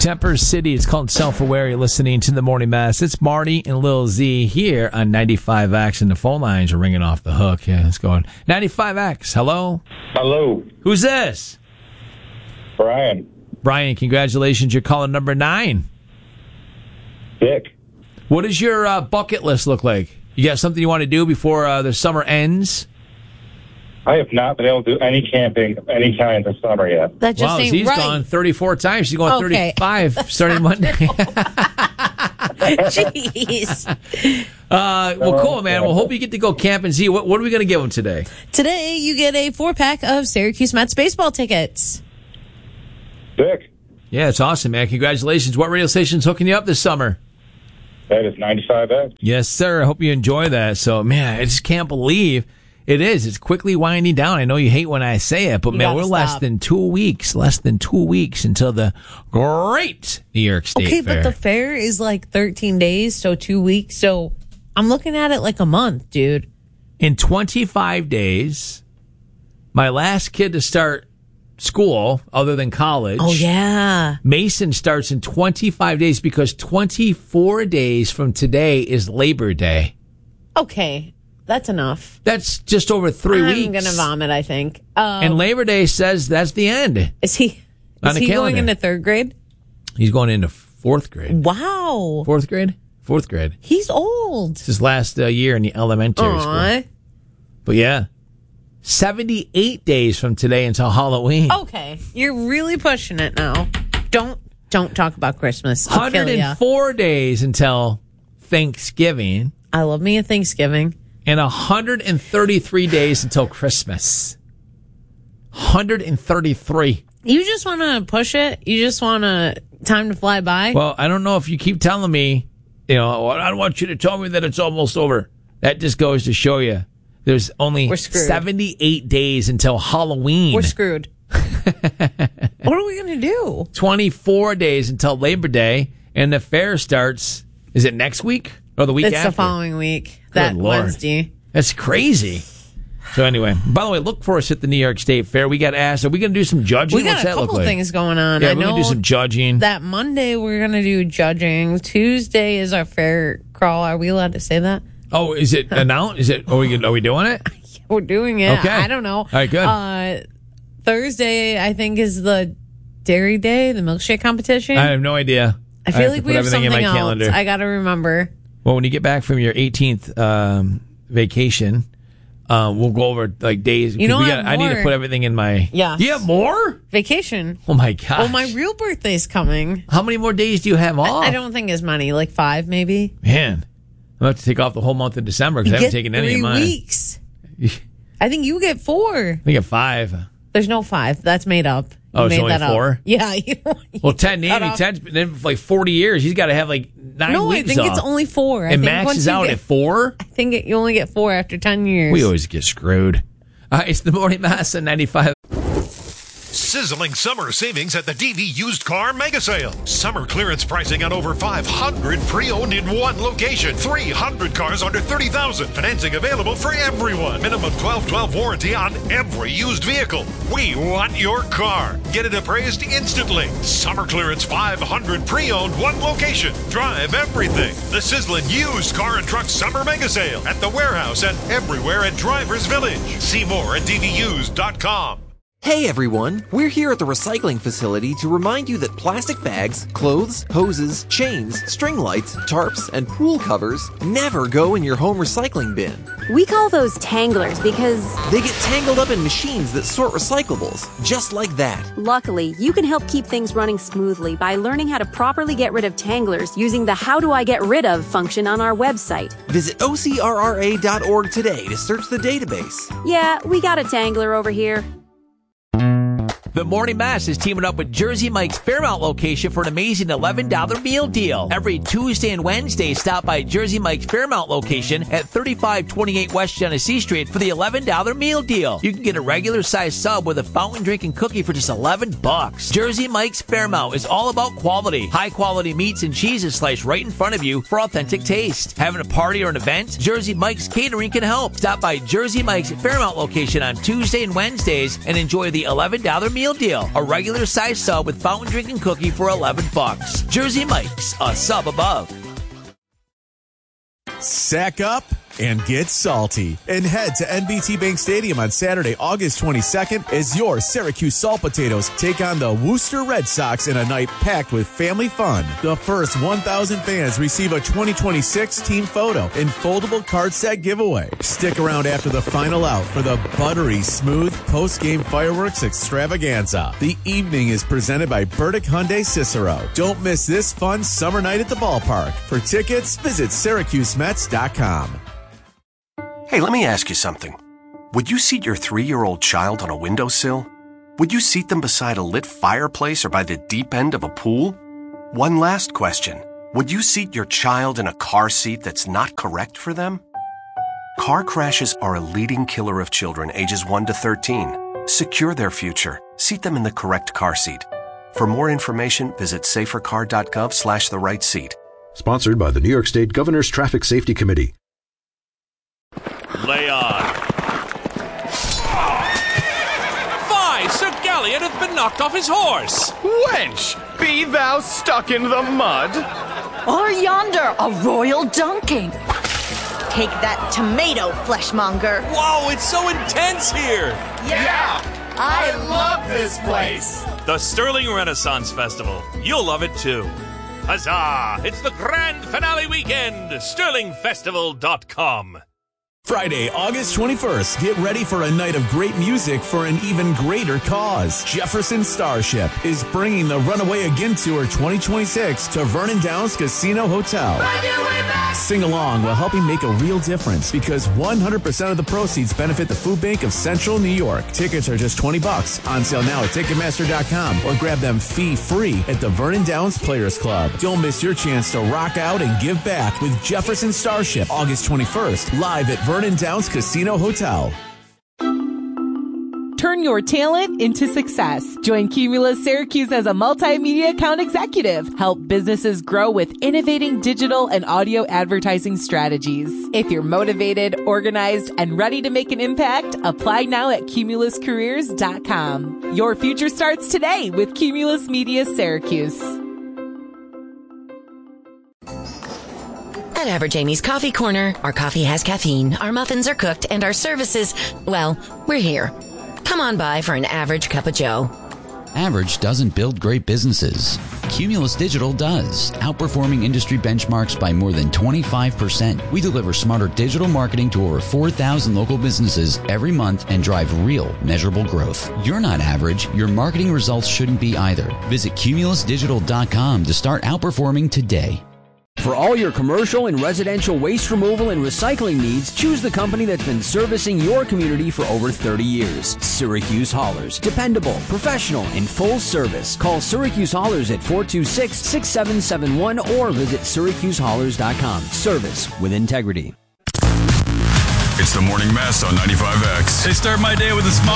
Temper City. It's called Self-Aware. You're listening to the Morning Mass. It's Marty and Lil Z here on 95X, and the phone lines are ringing off the hook. Yeah, it's going. 95X, hello? Hello. Who's this? Brian. Brian, congratulations. You're calling number 9. Dick. What does your bucket list look like? You got something you want to do before the summer ends? I have not been able to do any camping of any kind this summer yet. That just ain't he's right. gone 34 times. He's going 35 starting Monday. Jeez. Well, cool, man. Well, hope you get to go camping. Z, what are we going to give him today? Today, you get a 4-pack of Syracuse Mets baseball tickets. Dick. Yeah, it's awesome, man. Congratulations. What radio station's hooking you up this summer? That is 95X. Yes, sir. I hope you enjoy that. So, man, I just can't believe it is. It's quickly winding down. I know you hate when I say it, but man, we're less than 2 weeks until the great New York State Fair. Okay, but the fair is like 13 days, so 2 weeks. So I'm looking at it like a month, dude. In 25 days, my last kid to start school other than college. Oh, yeah. Mason starts in 25 days because 24 days from today is Labor Day. Okay. That's enough. That's just over 3 weeks. I'm going to vomit, I think. And Labor Day says that's the end. Is he going into 3rd grade? He's going into 4th grade. Wow. 4th grade? 4th grade. He's old. It's his last year in the elementary school. But yeah, 78 days from today until Halloween. Okay. You're really pushing it now. Don't talk about Christmas. 104 days until Thanksgiving. I love me a Thanksgiving. And 133 days until Christmas. 133. You just want to push it? You just want time to fly by? Well, I don't know if you keep telling me, I don't want you to tell me that it's almost over. That just goes to show you there's only 78 days until Halloween. We're screwed. What are we going to do? 24 days until Labor Day, and the fair starts, is it next week? Or the week after? It's the following week. That Wednesday. That's crazy. So anyway, by the way, look for us at the New York State Fair. We got asked, are we going to do some judging? We got a couple things going on. Yeah, we're going to do some judging. That Monday we're going to do judging. Tuesday is our fair crawl. Are we allowed to say that? Oh, is it announced? Is it? Are we doing it? Yeah, we're doing it. Okay. I don't know. All right, good. Thursday, I think, is the Dairy Day, the milkshake competition. I have no idea. I feel like we have something else. Calendar. I got to remember. Well, when you get back from your 18th vacation, we'll go over like days. I need to put everything in my. Yeah. You have more vacation? Oh my gosh! Well, my real birthday's coming. How many more days do you have off? I don't think as many, like 5 maybe. Man, I'm going to take off the whole month of December because I haven't taken any of mine. 3 weeks. I think you get 4. I think you get 5. There's no 5. That's made up. Oh, it's only 4? Up. Yeah. Well, Ted's been for like 40 years. He's got to have like 9 weeks off. No, I think it's only 4. And Max is out at 4? I think you only get 4 after 10 years. We always get screwed. It's the Morning Mass at 95. Sizzling summer savings at the DV Used Car Mega Sale. Summer clearance pricing on over 500 pre-owned in one location. 300 cars under $30,000. Financing available for everyone. Minimum 12/12 warranty on every used vehicle. We want your car. Get it appraised instantly. Summer clearance 500 pre-owned, one location. Drive everything. The sizzling used car and truck summer mega sale at the warehouse and everywhere at Drivers Village. See more at dvused.com. Hey everyone, we're here at the recycling facility to remind you that plastic bags, clothes, hoses, chains, string lights, tarps, and pool covers never go in your home recycling bin. We call those tanglers because they get tangled up in machines that sort recyclables, just like that. Luckily, you can help keep things running smoothly by learning how to properly get rid of tanglers using the How Do I Get Rid Of function on our website. Visit ocrra.org today to search the database. Yeah, we got a tangler over here. The Morning Mass is teaming up with Jersey Mike's Fairmount location for an amazing $11 meal deal. Every Tuesday and Wednesday, stop by Jersey Mike's Fairmount location at 3528 West Genesee Street for the $11 meal deal. You can get a regular size sub with a fountain drink and cookie for just $11. Jersey Mike's Fairmount is all about quality. High quality meats and cheeses sliced right in front of you for authentic taste. Having a party or an event? Jersey Mike's Catering can help. Stop by Jersey Mike's Fairmount location on Tuesday and Wednesdays and enjoy the $11 meal meal deal. A regular size sub with fountain drinking cookie for $11. Jersey Mike's, a sub above. Sack up and get salty and head to NBT Bank Stadium on Saturday, August 22nd as your Syracuse Salt Potatoes take on the Worcester Red Sox in a night packed with family fun. The first 1,000 fans receive a 2026 team photo and foldable card set giveaway. Stick around after the final out for the buttery smooth post-game fireworks extravaganza. The evening is presented by Burdick Hyundai Cicero. Don't miss this fun summer night at the ballpark. For tickets, visit SyracuseMets.com. Hey, let me ask you something. Would you seat your 3-year-old child on a windowsill? Would you seat them beside a lit fireplace or by the deep end of a pool? One last question. Would you seat your child in a car seat that's not correct for them? Car crashes are a leading killer of children ages 1 to 13. Secure their future. Seat them in the correct car seat. For more information, visit safercar.gov/the-right-seat. Sponsored by the New York State Governor's Traffic Safety Committee. Lay on. Fie! Sir Galliot hath been knocked off his horse. Wench, be thou stuck in the mud? Or yonder, a royal dunking. Take that tomato, fleshmonger. Whoa, it's so intense here. Yeah, I love this place. The Sterling Renaissance Festival. You'll love it too. Huzzah! It's the grand finale weekend. SterlingFestival.com. Friday, August 21st, get ready for a night of great music for an even greater cause. Jefferson Starship is bringing the Runaway Again Tour 2026 to Vernon Downs Casino Hotel. Sing along while helping make a real difference because 100% of the proceeds benefit the Food Bank of Central New York. Tickets are just $20 on sale now at Ticketmaster.com or grab them fee-free at the Vernon Downs Players Club. Don't miss your chance to rock out and give back with Jefferson Starship August 21st live at Vernon Downs Casino Hotel. Turn your talent into success. Join Cumulus Syracuse as a multimedia account executive. Help businesses grow with innovating digital and audio advertising strategies. If you're motivated, organized, and ready to make an impact, apply now at CumulusCareers.com. Your future starts today with Cumulus Media Syracuse. At Average Amy's Coffee Corner, our coffee has caffeine, our muffins are cooked, and our services, well, we're here. Come on by for an average cup of joe. Average doesn't build great businesses. Cumulus Digital does, outperforming industry benchmarks by more than 25%. We deliver smarter digital marketing to over 4,000 local businesses every month and drive real, measurable growth. You're not average. Your marketing results shouldn't be either. Visit CumulusDigital.com to start outperforming today. For all your commercial and residential waste removal and recycling needs, choose the company that's been servicing your community for over 30 years. Syracuse Haulers. Dependable, professional, and full service. Call Syracuse Haulers at 426-6771 or visit SyracuseHaulers.com. Service with integrity. It's the Morning Mess on 95X. They start my day with a smile.